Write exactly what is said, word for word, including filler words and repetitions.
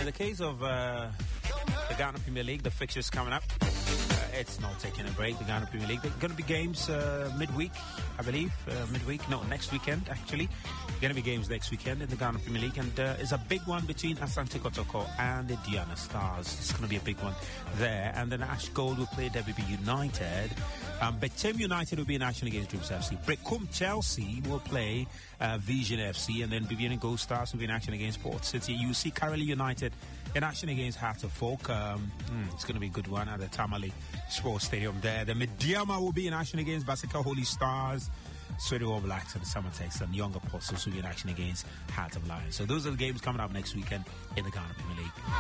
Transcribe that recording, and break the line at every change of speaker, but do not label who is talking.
the case of uh, the Ghana Premier League, the fixtures coming up, uh, it's not taking a break. The Ghana Premier League. There are going to be games uh, midweek, I believe. Uh, midweek, no, next weekend actually. Going to be games next weekend in the Ghana Premier League, and uh, it's a big one between Asante Kotoko and the Diana Stars. It's going to be a big one there. And then Ash Gold will play W B United. Um, Betim United will be in action against Dreams F C. Brecum Chelsea will play uh, Vision F C, and then Vivian Gold Stars will be in action against Port City. You see Currently United in action against Heart of Folk. Um, mm, it's going to be a good one at the Tamale Sports Stadium there. The Mediama will be in action against Basika Holy Stars. Sweaty All Blacks and the Summertex and Young Apostles will be in action against Heart of Lions. So those are the games coming up next weekend in the Ghana Premier League.